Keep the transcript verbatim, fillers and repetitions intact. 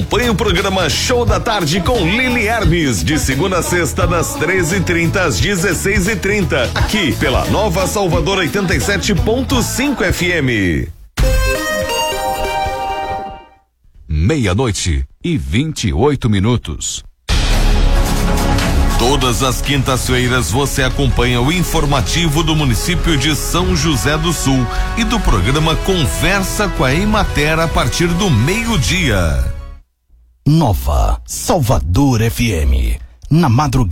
Acompanhe o programa Show da Tarde com Lili Hermes, de segunda a sexta, das treze e trinta às dezesseis e trinta, aqui pela Nova Salvador oitenta e sete ponto cinco F M. Meia-noite e vinte e oito minutos. Todas as quintas-feiras você acompanha o informativo do município de São José do Sul e do programa Conversa com a Emater a partir do meio-dia. Nova Salvador F M, na madrugada.